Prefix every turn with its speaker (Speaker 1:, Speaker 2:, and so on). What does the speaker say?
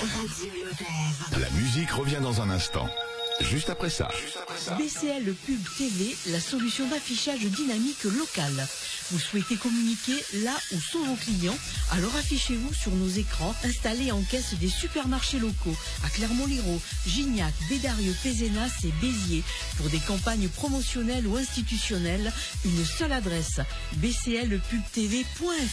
Speaker 1: La musique revient dans un instant. Juste après ça.
Speaker 2: BCL Pub TV, la solution d'affichage dynamique locale. Vous souhaitez communiquer là où sont vos clients? Alors affichez-vous sur nos écrans installés en caisse des supermarchés locaux à Clermont-Lérault, Gignac, Bédarieux, Pézenas et Béziers. Pour des campagnes promotionnelles ou institutionnelles, une seule adresse, bclpubtv.fr.